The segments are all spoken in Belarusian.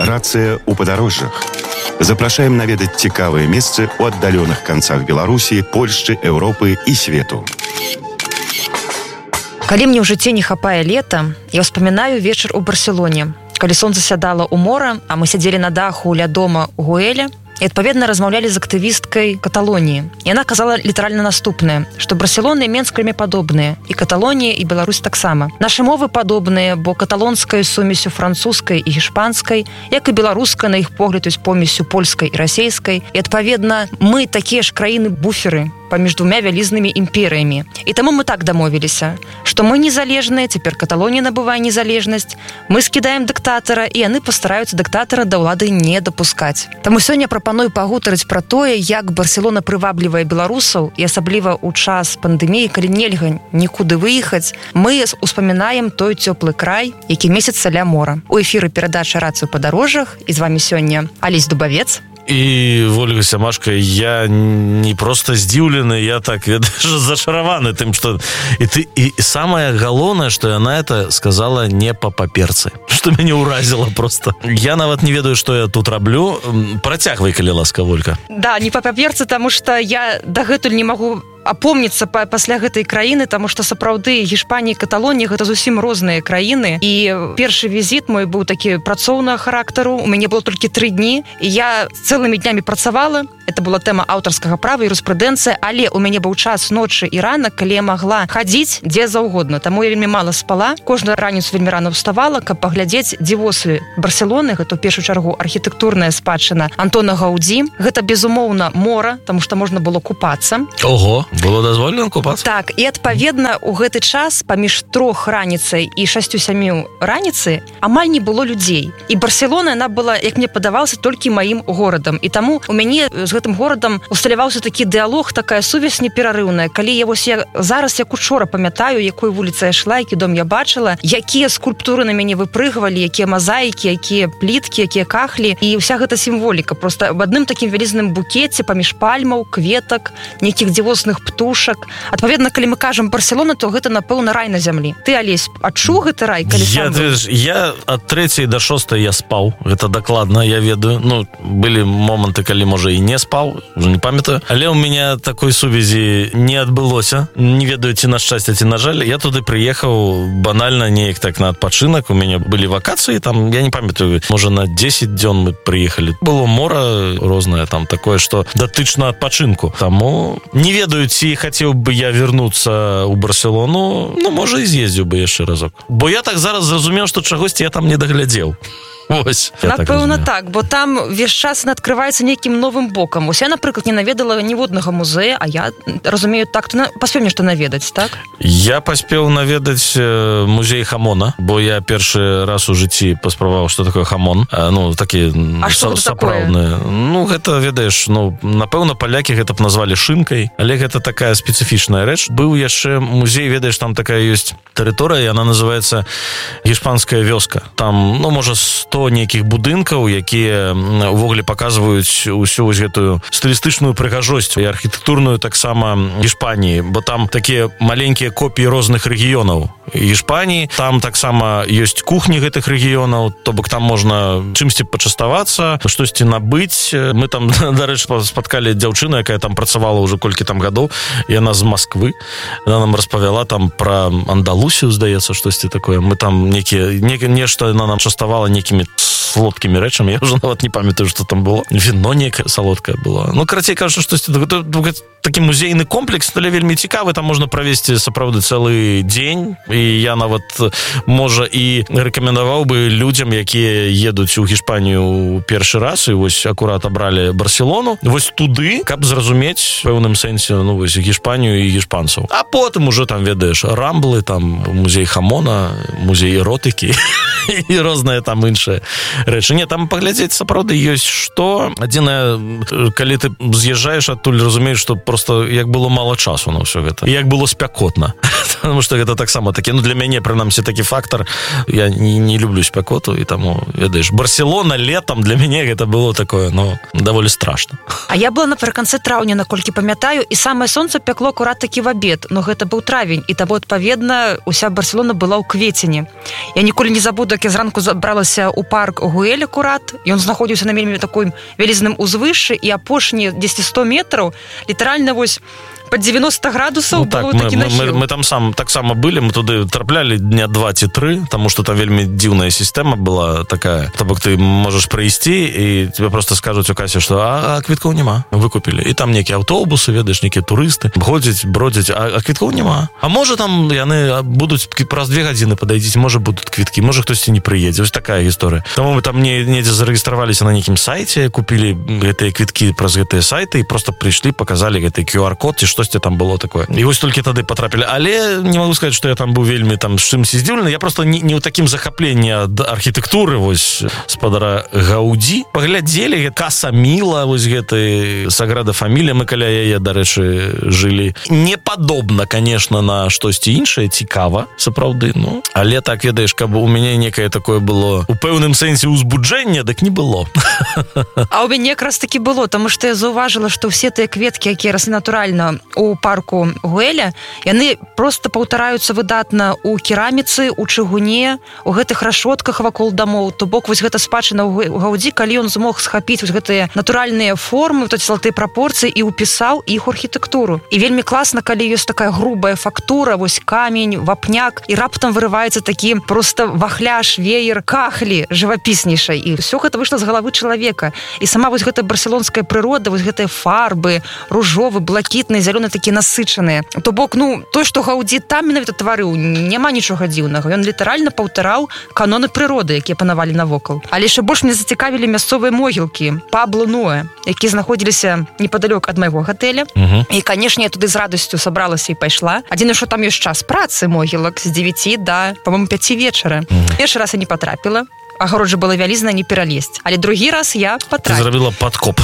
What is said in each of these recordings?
Рацыя ў падарожжах. Запрашаем наведаць цікавыя месцы ў аддаленых канцах Беларусі, Польшчы, Еўропы і свету. Калі мне ў жыцці не хапае лета, я ўспамінаю вечар у Барселоне, калі сонца сядала ў мора, а мы сядзелі на даху ля дома ў Гуэле і, адпаведна, размаўлялі з актывісткай Каталоніі. Яна казала літаральна наступнае, што Барселона і Менск вельмі падобныя, і Каталонія, і Беларусь таксама. Нашы мовы падобныя, бо каталонская з сумесю французскай і гішпанскай, як і беларуская, на іх погляд, з помесю польскай і расейскай. І, адпаведна, мы такія ж краіны-буферы паміж двумя вялізнымі імперыямі. І таму мы так дамовіліся, што мы незалежныя, цяпер Каталонія набывае незалежнасць, мы скідаем дыктатара, і яны пастараюцца дыктатара да ўлады не дапускаць. Таму сёння прапаную пагутарыць пра тое, як Барселона прываблівае беларусаў, і асабліва ў час пандэміі, калі нельга нікуды выехаць, мы успамінаем той цёплы край, які месяца ля мора. У эфіры перадача «Рацыя ў падарожжах», і з вамі сёння Алесь Дубавец і Ольга Сямашка. Я не просто здзіўлены, я так зачараваны тым, што і самае галоўнае, што яна это сказала не па паперцы, што мяне ўразіла просто. Я нават не ведаю, што я тут раблю. Працягвай, калі ласка, Ольга. Да, не па паперцы, таму што я дагэтуль не магу апомніцца пасля гэтай краіны, таму што сапраўды Гішпанія і Каталонія гэта зусім розныя краіны. І першы візіт мой быў такі працоўнага характару, у мяне было толькі 3 дні, і я цэлымі днямі працавала. Это была тэма аўтарскага права і юрыспрудэнцыя, але у мяне быў час ночы і ранак, калі я магла хадзіць дзе заўгодна. Таму я вельмі мала спала. Кожную раніцу вельмі рана ўставала, каб паглядзець дзівосы Барселоны. Гэта ў першую чаргу архітэктурная спадчына Антона Гаудзі. Гэта, безумоўна, мора, таму што можна было купацца. Ого! Было дазволена купацца? Так, і адпаведна у гэты час паміж 3 раніцай і 6-7 раніцы амаль не было людзей. І Барселона, яна была, як мне падавалася, толькі маім горадам. І таму у мяне з гэтым горадам усталяваўся такі дыялог, такая сувязь неперарыўная. Калі я зараз, як учора памятаю, якой вуліцай я шла, які дом я бачыла, якія скульптуры на мяне выпрыгвалі, якія мазаікі, якія пліткі, якія кахлі, і ўся гэта сімволіка. Проста в адным такім вялізным букеце паміж пальмаў, кветак, нейкіх дзівосных птушак. Адпаведна, калі мы кажам Барселона, то гэта, напэўна, рай на зямлі. Ты, Алесь, адчуў гэты рай, калі сам быў? Я ад 3 до 6 я спаў. Гэта дакладна, я ведаю. Ну, былі моманты, калі, можа, і не спаў, уже не памятаю. Але ў мяне такой сувязі не адбылося. Не ведаю, ці на шчасце, ці на жаль. Я туды прыехаў банальна неяк так на адпачынак. У мяне былі вакацыі, там, я не памятаю, можа, на 10 дзён мы прыехалі. Было мора рознае, там, такое, што датычна адпачынку. Таму не ведаю, ці хацеў бы я вярнуцца ў Барселону, ну, можа, і з'ездзіў бы яшчэ разок. Бо я так зараз зразумеў, што чагосьці я там не даглядзеў. Ось, напэўна, так, бо там весь час адкрываецца нейкім новым бокам. Ось я, напрыклад, не наведала ніводнага музея, а я разумею, так, ты паспеў нешта наведаць, так? Я паспеў наведаць музей хамона, бо я першы раз у жыцці паспрабаваў, што такое хамон. Ну, такі сапраўдны. Ну, гэта, ведаеш, ну, напэўна, палякі гэта б назвалі шынкай, але гэта такая спецыфічная рэч. Быў яшчэ музей, ведаеш, там такая ёсць тэрыторыя, яна называецца Гішпанская вёска. Там, ну, можа, 100 нейкіх будынкаў, якія увогуле паказваюць усю вось гэтую стылістычную прыгажосць і архітэктурную таксама Гішпаніі, бо там такія маленькія копіі розных рэгіёнаў Гішпаніі, там таксама ёсць кухні гэтых рэгіёнаў, то бок там можна чымсьці пачаставацца, штосьці набыць. Мы там, дарэчы, спаткалі дзяўчыну, якая там працавала ўжо колькі там гадоў, яна з Масквы, яна нам распавяла там пра Андалусію, здаецца, штосьці такое. Мы там нешта яна нам частавала нейкімі солодкімі рэчамі, я ўжо нават не памятаю, што там было. Віно нейкае салодкае было. Ну, карацей кажучы, штосьці такі музейны комплекс, але вельмі цікавы, там можна правесці сапраўды цэлы дзень, і я нават, можа, і рэкамендаваў бы людзям, якія едуць у Гішпанію першы раз, і вось акурат абралі Барселону, вось туды, каб зразумець в пэўным сэнсе, ну, вось Гішпанію і гішпанцаў. А потым уже там, ведаеш, рамблы, там музей хамона, музей эротыкі і розныя там іншыя рэчы. Не, там паглядзець сапраўды ёсць што. Адзінае, калі ты з'язджаеш адтуль, разумееш, што просто як было мала часу на ўсё гэта. Як было спякотна. Потому што гэта таксама такі, ну, для мяне, прынамсі, такі фактар. Я не люблю спякоту, і таму, ведаеш, Барселона летом для мяне гэта было такое, ну, даволі страшна. А я была напрыканцы траўня, наколькі памятаю, і самае сонца пякло акурат такі в абед, но гэта быў травень, і таму, адпаведна, уся Барселона была ў квецені. Я ніколі не забуду, як я зранку забралася ў парк Гуэль акурат, ён знаходзіўся на вельмі такой вялізным узвышшы, і апошнія 10-100 метраў літаральна вось под 90 градусаў было такі нахіл. Мы там таксама былі, мы туды траплялі дня 2 ці 3, таму што там вельмі дзіўная сістэма была такая. То бок ты можаш прыйсці, і тебе просто скажуць у касе, што а квіткоў няма, выкупілі. І там нейкія аўтобусы, ведаеш, нейкія турысты, ходзяць, бродзяць, а квіткоў няма. А можа там яны будуць праз 2 гадзіны падайдзець, можа будуць квіткі, можа хтосьці не прыедзе. Вось такая гісторыя. Таму мы там недзе зарэгістраваліся на нейкім сайце, купілі гэтыя квіткі праз гэтыя сайты і просто прыйшлі, паказалі гэты QR-код ці штосьці там было такое. І вось толькі тады патрапілі. Але не магу сказаць, што я там быў вельмі там з чымсьці здзіўлены. Я просто не ў такім захапленні ад архітэктуры вось спадара Гаўдзі. Паглядзелі Каса Міла, вось гэтай Саграда Фамілія, мы каля яе, дарэчы, жылі. Не падобна, конечно, на штосьці іншае, цікава, сапраўды, ну. Але так, ведаеш, каб у мяне некае такое было у пэўным сэнсе ўзбуджэння, дык не было. А у мяне якраз таки было, таму што я заўважыла, што ўсе тыя кветкі, якія раслі натуральна у парку Гуэля, яны просто паўтараюцца выдатна у кераміцы, у чыгуне, у гэтых рашотках вакол дамоў. То бок вось гэта спадчына ў Гаўдзі, калі ён змог схапіць вось гэтыя натуральныя формы, вот эти золотыя прапорцыі і ўпісаў іх у архітэктуру. І вельмі класна, калі ёсць такая грубая фактура, вось камень, вапняк, і раптам вырываецца такі просто вахляш, веер, кахлі жывапіснейшай. І ўсё гэта выйшла з галавы чалавека. І сама вось гэтая барселонская прырода, вось гэтыя фарбы, ружовы, блакітны, зялёны такія насычаныя. То бок, ну, той, што Гаўдзі там менавіта тварыў, няма нічога дзіўнага. Ён літаральна паўтараў каноны прыроды, якія панавалі навокал. Але яшчэ больш мне зацікавілі мясцовыя могілкі Пабло Ноэ, якія знаходзіліся непадалёк ад майго гатэля. І, канешне, я туды з радасцю сабралася і пайшла. Адзінае, што там ёсць час працы могілак з 9 да, па-моему, 5 вечара. Першы раз я не патрапіла. Агароджа была вялізна, не пералезть. Але другі раз я патрапіла. Ты зрабіла падкоп.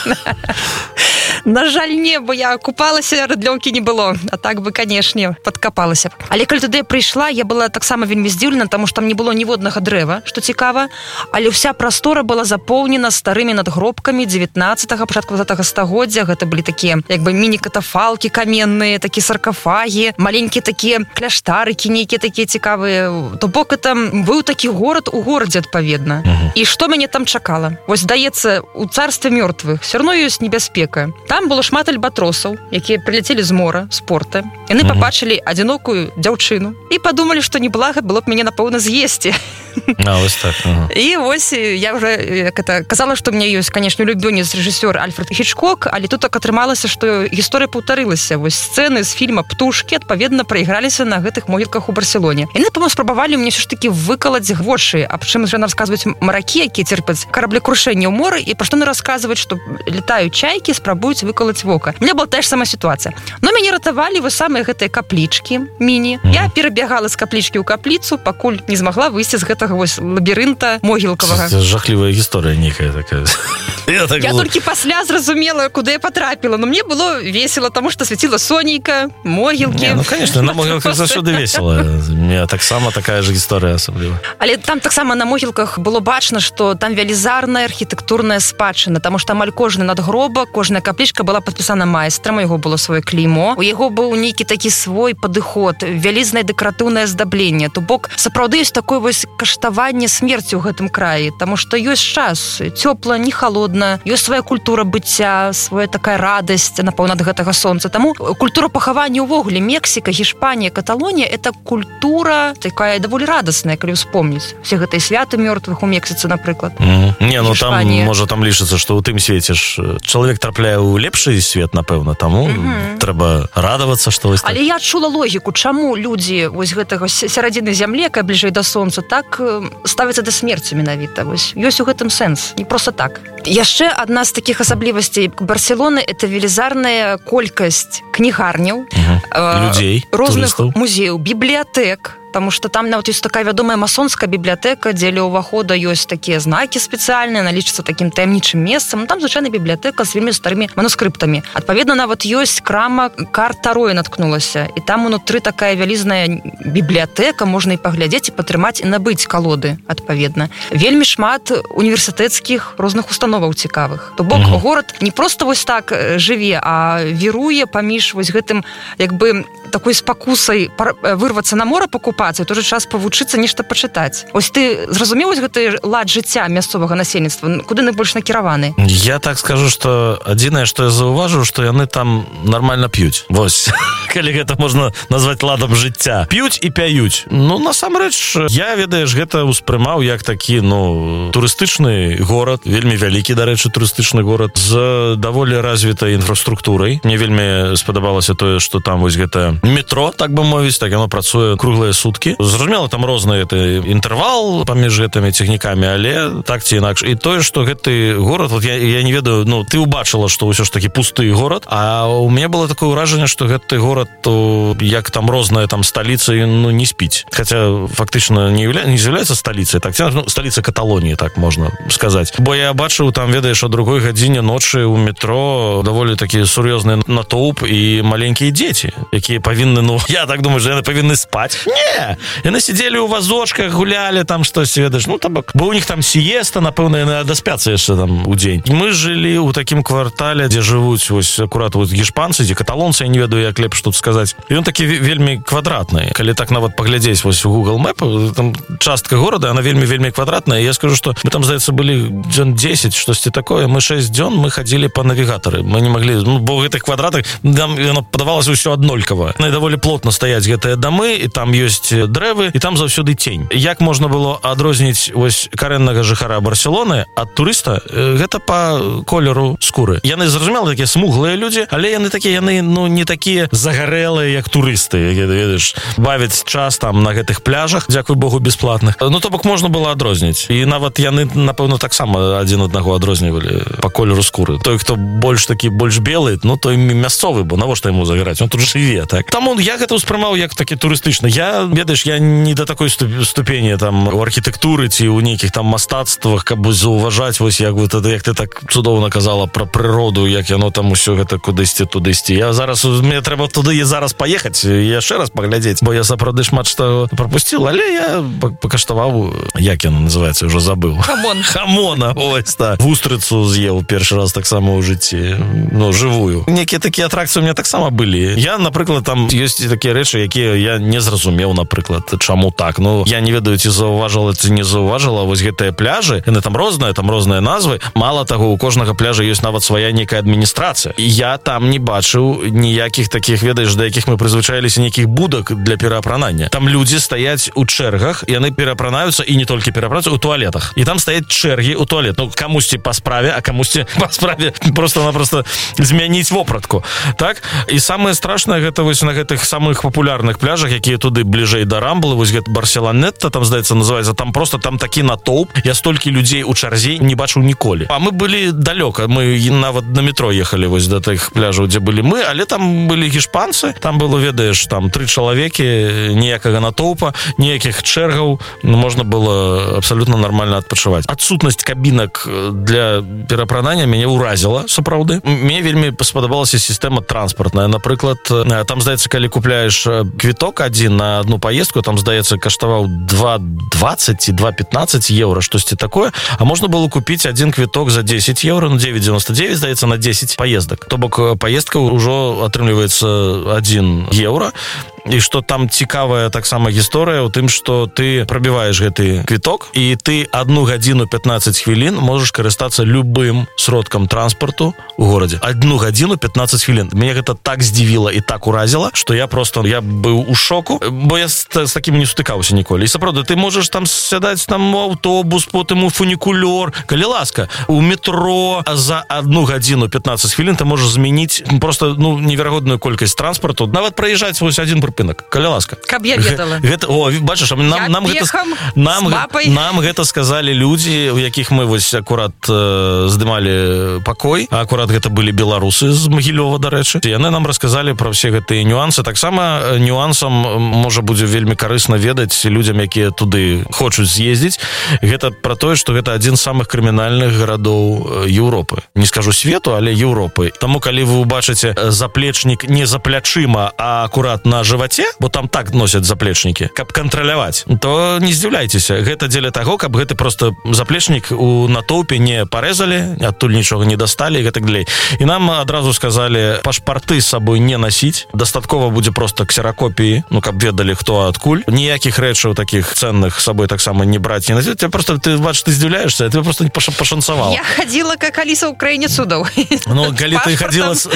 На жаль, не, бо я купалася, рыдлёўкі не было. А так бы, канешне, падкапалася. Але калі туды я прыйшла, я была таксама вельмі здзіўлена, таму што там не было ніводнага дрэва, што цікава, але ўся прастора была запоўнена старымі надгробкамі 19-го, пачатку 20-го стагоддзя. Гэта былі такія, як бы, міні-катафалкі каменныя, такія саркафагі, маленькія такія кляштарыкі, нейкія такія цікавыя. То бок, это быў такі горад у горадзе, адпаведна. І што мяне там чакала? Вось, здаецца, у царстве мёртвых все равно ёсць небяспека. Там было шмат альбатросаў, якія прыляцелі з мора, з порта. Яны пабачылі адзінокую дзяўчыну і падумалі, што неблага было б мяне, напэўна, з'есці. А, вось так. І вось я вже казала, што мне ёсць, канешне, улюбёнец рэжысёр Альфред Хічкок, але тут так атрымалася, што гісторыя паўтарылася. Вось сцэны з фільма «Птушкі» адпаведна прайграліся на гэтых могілках у Барселоне. Яны, па-моему, спрабавалі мне ўсё ж такі выкалаць вочы, аб чым жа нам расказваюць маракі, якія церпяць караблекрушэнне ў моры, і пра што яны расказваюць, што летаюць чайкі, спрабуюць выкалаць вока. У меня была тая ж самая сітуацыя. Но мяне ратавалі вось самыя гэтыя каплічкі міні. Я перабягала з каплічкі ў капліцу, пакуль не змагла выйсці з гэтага вось лабірынта могілкавага. Жахлівая гісторыя нейкая такая. Я толькі пасля зразумела, куды я патрапіла. Но мне было весела, таму што свяціла сонейка, могілкі. Ну, конечно, на могілках заўсёды весела. Мне таксама такая ж гісторыя асабліва. Але там таксама на могілках было бачна, што там велізарная архітэктурная спадчына, таму што амаль кожны надгробак, кожная каплічка была падпісана майстрам, у яго было сваё клеймо, у яго быў нейкі такі свой падыход, вялізнае дэкаратыўнае аздабленне. То бок, сапраўды ёсць такое вось каштаванне смерці ў гэтым краі, таму што ёсць час, цёпла, не халодна, ёсць свая культура быцця, свая такая радасць, напэўна, ад гэтага сонца. Таму культура пахавання ўвогуле Мексіка, Гішпанія, Каталонія — это культура такая даволі радасная, калі ўспомніць. Все гэтыя святы мёртвых у Мексіцы, напрыклад. Не, ну там, можа, там лічыцца, што ў тым свеце ж чалавек трапляе ў лепшы свет, напэўна, таму трэба радавацца, што вось так. Але я адчула логіку, чаму людзі вось гэтага сярэдзіны зямлі, якая бліжэй да сонца, так ставяцца да смерці менавіта. Вось ёсць у гэтым сэнс, не проста так. Яшчэ адна з такіх асаблівасцей Барселоны — это велізарная колькасць кнігарняў, людзей, розных турыстаў, музеяў, бібліятэк. Потому что там нават ёсць такая вядомая масонская бібліятэка, дзе ля ўвахода ёсць такія знакі спецыяльныя, яна лічыцца такім таямнічым месцам. Там звычайна бібліятэка з вельмі старымі манускрыптамі. Адпаведна, нават ёсць крама карт Таро, наткнулася, і там унутры такая вялізная бібліятэка, можна і паглядзець, і патрымаць, і набыць калоды, адпаведна. Вельмі шмат універсітэцкіх розных установаў цікавых. То бок горад не проста вось так жыве, а віруе паміж вось гэтым, як бы, такой спакусай вырвацца на мора пакупацца, той же час павучыцца нешта пачытаць. Ось ты зразумеў гэты лад жыцця мясцовага насельніцтва, куды найбольш накіраваны? Я так скажу, што адзінае, што я заўважыў, што яны там нармальна п'юць. Вось, калі гэта можна назваць ладам жыцця. П'юць і пяюць. Ну, насамрэч, я, ведаеш, гэта ўспрымаў як такі, турыстычны горад, вельмі вялікі, дарэчы, турыстычны горад, з даволі развітай інфраструктурай. Мне вельмі спадабалася тое, што там вось гэта метро, так бы мовіць, так яно працуе круглыя суткі. Зразумела, там розны інтэрвал паміж гэтымі цягнікамі, але так ці інакш. І тое, што гэты горад, вот я не ведаю, ты убачыла, што ўсё ж такі пусты горад, а у мяне было такое ўражанне, што гэты горад, як там розная там сталіца, не спіць. Хаця фактычна не з'яўляецца сталіцай, так, сталіца Каталоніі, так можна сказаць. Бо я бачыў там, ведаеш, о другой гадзіне ночы ў метро даволі такі сур'ёзны натоўп і маленькія дзеці, якія павінны, я так думаю, што яны павінны спаць. Не! Яны сидзелі ў вазочках, гулялі там штось, ведаеш, бо у них там сіеста, напэўна, яны даспяцца яшчэ там у дзень. Мы жылі ў такім квартале, дзе жывуць вось акурат гішпанцы, дзе каталонцы, я не ведаю, як лепш тут сказаць. І ён такі вельмі квадратны. Калі так нават паглядзець вось у Google Map, там частка горада, она вельмі квадратная. Я скажу, што мы там, здаецца, былі дзён 10, штосьці такое. Мы 6 дзён мы хадзілі па навігатары. Мы не маглі, бо ў гэтых квадратах нам яно падавалася ўсё аднолькава. Даволі плотна стаяць гэтыя дамы, і там ёсць дрэвы, і там заўсёды тень. Як можна было адрозніць вось карэннага жыхара Барселоны ад турыста? Гэта па колеру скуры. Яны, зразумела, такія смуглыя людзі, але яны такія, не такія загарэлыя, як турысты, ведаеш, бавяць час там на гэтых пляжах, дзякуй Богу, бесплатных. То бок можна было адрозніць. І нават яны, напэўна, таксама адзін аднаго адрознівалі па колеру скуры. Той, хто больш белы, той мясцовы, бо навошта яму загараць? Он тут жыве, так? Таму я гэта ўспрымаў як такі турыстычны. Я, ведаеш, я не да такой ступені там у архітэктуры ці ў нейкіх там мастацтвах, каб заўважаць, вось як ты так цудоўна казала пра прыроду, як яно там усё гэта кудысьці, тудысьці. Мне трэба туды і зараз паехаць, яшчэ раз паглядзець, бо я сапраўды шмат што прапусціў, але я пакаштаваў, як яно называецца, ўжо забыў. Хамона, ось так. Вустрыцу з'еў першы раз таксама ў жыцці, жывую. Некія такія атракцыі у меня таксама былі. Я, напрыклад, там ёсць такія рэчы, якія я не зразумеў, напрыклад, чаму так. Я не ведаю, ці заўважыла, ці не заўважыла. Вось гэтыя пляжы, яны там розныя назвы. Мала таго, у кожнага пляжа ёсць нават свая нейкая адміністрацыя. І я там не бачыў ніякіх такіх, ведаеш, да якіх мы прызвычаіліся, нейкіх будак для пераапранання. Там людзі стаяць у чэргах, яны пераапранаюцца, і не толькі пераапранаюцца, у туалетах. І там стаяць чэргі ў туалет. Камусьці па справе, а камусьці па справе просто змяніць вопратку. Так? І самае страшнае гэта вось на гэтых самых папулярных пляжах, якія туды бліжэй да Рамблы, вось гэта Барселонетта, там, здаецца, называецца, там такі натоўп. Я столькі людзей у чарзе не бачыў ніколі. А мы былі далёка, мы нават на метро ехалі вось да тых пляжаў, дзе былі мы, але там былі гішпанцы, там было, ведаеш, там 3 чалавекі, ніякага натоўпа, ніякіх чэргаў, можна было абсалютна нармальна адпачываць. Адсутнасць кабінак для пераапранання мяне ўразіла, сапраўды. Мне вельмі спадабалася сістэма транспартная. Напрыклад, там, здаецца, калі купляеш квіток адзін на одну поездку, там, здаецца, каштаваў 2,20 ці 2,15 еўра, штосьці такое, а можна было купіць адзін квіток за 10 еўра, 9,99, здаецца, на 10 поездак. То бок, поездка ўжо атрымліваецца 1 еўра, і што там цікавая таксама гісторыя ў тым, што ты прабіваеш гэты квіток, і ты 1 гадзіну 15 хвілін можаш карыстацца любым сродкам транспарту ў горадзе. 1 гадзіну 15 хвілін. Мяне гэта так здзівіла і так уразіла, што я быў у шоку, бо я з такім не сутыкаўся ніколі. І сапраўды, ты можаш там сядаць там у аўтобус, потым у фунікулёр, калі ласка, у метро за 1 гадзіну 15 хвілін ты можаш змяніць просто неверагодную колькасць транспарту, нават праязджаць вось адзін прыпынак, калі ласка. Каб я ведала. Бачыш, нам гэта сказалі людзі, у якіх мы вось акурат здымалі пакой, а акурат гэта былі беларусы з Магілёва, дарэчы. Яны нам расказалі пра ўсе гэтыя нюансы. Таксама нюансам можа будзе вельмі карысна ведаць людзям, якія туды хочуць з'ездзіць. Гэта пра тое, што гэта адзін з самых крымінальных гарадоў Еўропы. Не скажу свету, але Еўропы. Таму, калі вы убачыце заплечнік не за плячыма, а акурат на жываце жываце, бо там так носяць заплечнікі, каб кантраляваць, то не здзіўляйцеся, гэта дзеля таго, каб гэты просто заплечнік у натоўпе не парэзалі, адтуль нічога не дасталі і гэтак далей. І нам адразу сказалі, пашпарты з сабой не насіць, дастаткова будзе просто ксеракопіі, ну, каб ведалі, хто адкуль. Ніякіх рэчаў такіх ценных з сабой таксама не браць, не насіць. Просто, ты бачиш, ты здзіўляешься, ты просто пашанцавал. Я ходила, как Алиса в краіне цудаў. Ну, калі ты ходила з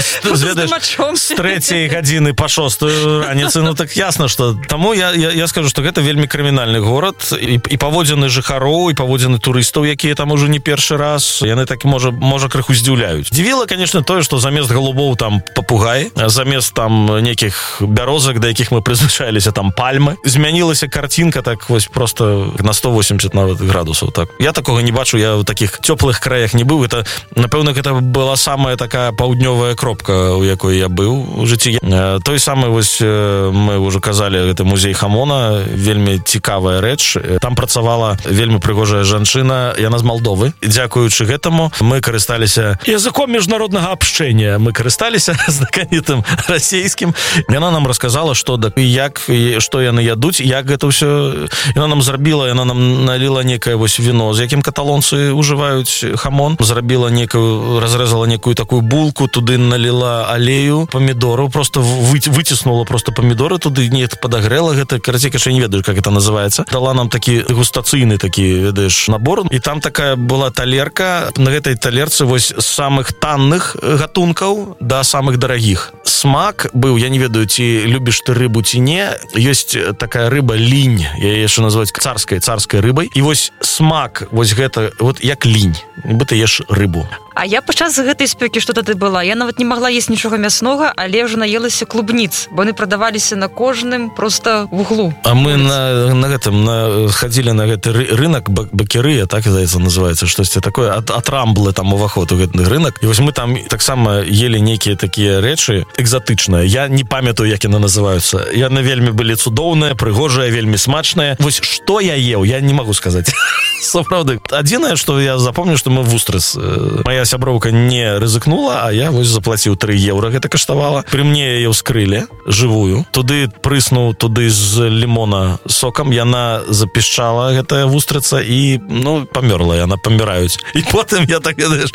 3 гадзіны па 6 раніцы, ну, так ясна, што... Таму я скажу, што гэта вельмі крымінальны горад, і паводзіны жыхароў, і паводзіны турыстаў, якія там ужо не першы раз, яны так, можа крыху здзіўляюць. Дзівіла, конечно, тое, што замест галубоў там папугай, замест там некіх бярозак, да якіх мы прызвычаіліся, там пальмы. Змянілася карцінка так вось просто на 180 нават градусаў. Так. Я такога не бачу, я ў такіх цёплых краях не быў. Это, напэўна, гэта была самая такая паўднёвая кропка, у якой я быў у жыцці. Той самы, вось, мы ўжо казалі, гэта музей хамона, вельмі цікавая рэч. Там працавала вельмі прыгожая жанчына, яна з Малдовы. Дзякуючы гэтаму мы карысталіся языком міжнароднага абшчэння. Мы карысталіся знакамітым расейскім. Яна нам расказала, што да як, што яны ядуць, як гэта ўсё. Яна нам зрабіла, яна нам наліла некае вось віно, з якім каталонцы ўжываюць хамон. Зрабіла некую, разрэзала некую такую булку, туды наліла алею, памідору, просто выціснула просто памідоры, туды не падагрэла гэта, карацей, я не ведаю, как это называется. Дала нам такі дэгустацыйны такі, ведаеш, набор. І там такая была талерка, на гэтай талерцы вось з самых танных гатункаў да самых дарагіх. Смак быў, я не ведаю, ці любіш ты рыбу ці не, ёсць такая рыба лінь, яе яшчэ называюць царскай рыбай, і вось смак, вось гэта, вот як лінь, нібы ты еш рыбу. А я падчас гэтай спёкі, што тады была, я нават не магла есць нічога мяснога, але ўжо наелася клубніц, бо яны прадаваліся на кожным просто вуглу. А мы на гэтым хадзілі на гэты рынок Бакерыя, так, здаецца, называецца, штосьці такое, ад Рамблы там уваход у гэты рынок. І вось мы там таксама ели нейкія такія рэчы экзатычныя. Я не памятаю, як яны называюцца. Яны вельмі былі цудоўныя, прыгожыя, вельмі смачныя. Вось што я еў, я не магу сказаць. Сапраўды. Адзінае, што я запомню, што мы вустрыс. Моя сяброўка не рызыкнула, а я вось заплаціў 3 еўра, гэта каштавала. Пры мне яе ўскрылі, жывую. Туды прыснуў, туды з лімона сокам, яна запішчала, гэтая вустрыца, і, ну, памёрла яна, паміраюць. І потым я так, ведаеш,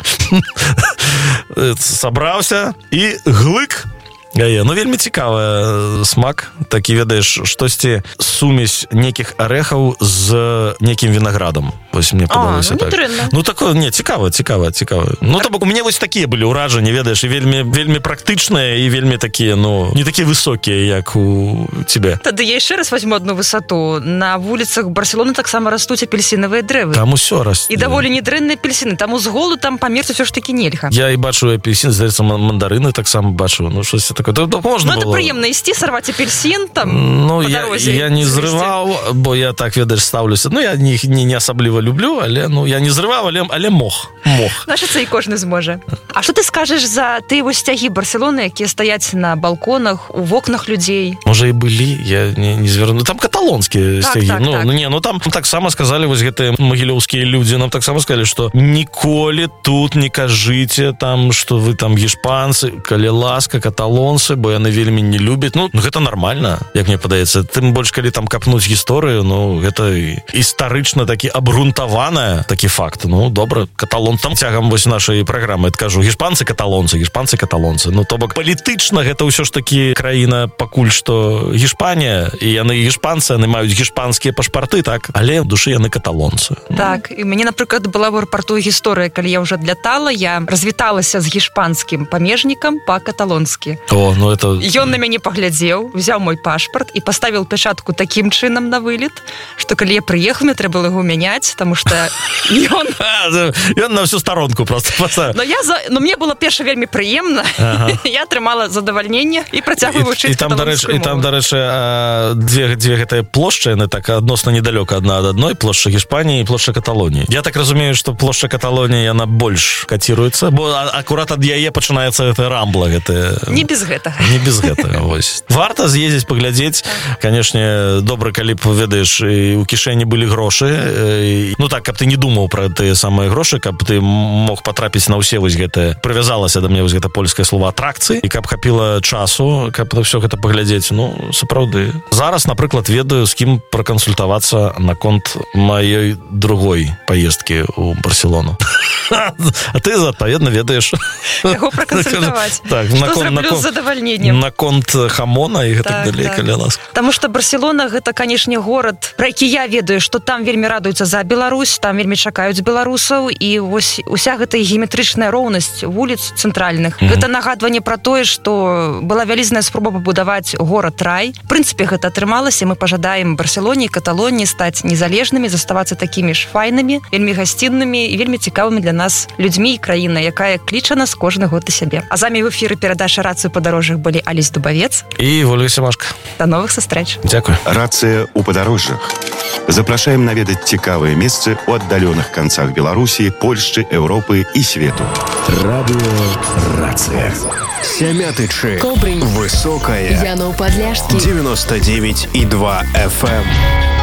сабраўся і глык. Ну, вельмі цікавы смак, такі, ведаеш, штосьці сумесь некіх арэхаў з некім вінаградам. Вось мне падалося так. Ну, такое, не, цікава. Ну, то бок, у мяне вось такія былі ўражанні, ведаеш, і вельмі практычныя, і вельмі такія, ну, не такія высокія, як у цябе. Тады я яшчэ раз возьму одну высоту. На вуліцах Барселоны таксама растуць апельсінавыя дрэвы. Там усё расце. І даволі недрэнныя апельсіны. Таму з голоду там памерці ўсё ж такі нельга. Я і бачу апельсін, здаецца, мандарыны таксама бачу. Ну, штось такое. Ну, это прыемна ісці, сарваць апельсін там, ну, па дарозе. Я не зрываў, бо я так, ведаеш, ставлюся. Ну, я не асабліва люблю, але, ну, я не зрываў, але мог. Значит, це і кожны зможа. А што ты скажаш за тыя вось сцягі Барселоны, якія стаяць на балконах, у вокнах людзей? Можа, і былі, я не зверну. Там каталонскія сцягі. Так. Там таксама сказалі, вось гэтыя магілёўскія людзі, нам таксама сказалі, што ніколі тут не кажыце, там, што вы там гішпанцы, калі ласка, каталонцы, бо яны вельмі не любяць. Ну, гэта нармальна, як мне падаецца. Тым больш, калі там капнуць гісторыю, ну, гэта гістарычна такі абрунтаваная такі факт. Ну, добра, каталон там цягам вось нашай праграмы, скажу, гішпанцы-каталонцы. Ну, то бок, палітычна гэта ўсё ж такі краіна пакуль што Гішпанія, і яны гішпанцы, яны маюць гішпанскія пашпарты, так, але ў душы яны каталонцы. Так, і мяне, напрыклад, была в аэрапорту гісторыя, калі я ўжо адлятала, я развіталася з гішпанскім памежнікам па-каталонскі. Ну, это... Ён на мяне паглядзеў, узяў мой пашпарт і паставіў пячатку такім чынам на вылет, што калі я прыехаў, мне трэба было яго мяняць, таму што ён на всю сторонку просто поставіў. Но мне было перша вельмі прыемна. Я атрымала задавальненне і працягваю вучыць каталонскую мову. І там, дарэчы, дзве гэтыя плошчы, яны так адносна недалёка адна ад адной, плошча Гішпаніі і плошча Каталоніі. Я так разумею, што плошча Каталоніі, яна больш каціруецца, бо акурат ад яе пачынаецца гэта Рамбла, гэта... Не без гэтага. Не без гэтага, вось. Варта з'ездзіць, паглядзець. Канешне, добра, калі б, ведаеш, і ў кішэні былі грошы, ну так, каб ты не думаў пра тыя самыя грошы, каб ты мог патрапіць на ўсе вось гэта, прывязалася да мне вось гэта польскае слово атракцыі, і каб хапіла часу, каб ўсё гэта паглядзець. Ну, сапраўды. Зараз, напрыклад, ведаю, з кім пракансультавацца наконт маёй другой паездкі ў Барселону. А ты, адпаведна, ведаеш. Яго пракансультаваць. Так, што зраблю з задавальненнем. Наконт хамона і гэтак далей, каля ласка. Таму што Барселона гэта, канешне, горад, пра які я ведаю, што там вельмі радуюцца за Беларусь, там вельмі чакаюць беларусаў, і вось уся гэта геаметрычная роўнасць вуліц цэнтральных. Гэта нагадванне пра тое, што была вялізная спроба пабудаваць горад-рай. В прынцыпе, гэта атрымалася, мы пажадаем Барселоне і Каталоніі стаць незалежнымі, заставацца такімі ж файнымі, вельмі гасціннымі і вельмі цікавымі для нас людзьмі і краіна, якая кліча нас кожны год да сябе. А замі в эфіры перадача «Рацыю падарожжах» былі Алесь Дубавец і Вольга Семашка. До новых сустрэч. Дзякуй. Рацыя ў падарожжах. Запрашаем наведаць цікавыя месцы ў аддаленых канцах Беларусі, Польшчы, Еўропы і свету. Радыё «Рацыя». Сямятычы. Кобрынь. Высокая. Янов Подляшский. 99,2 FM.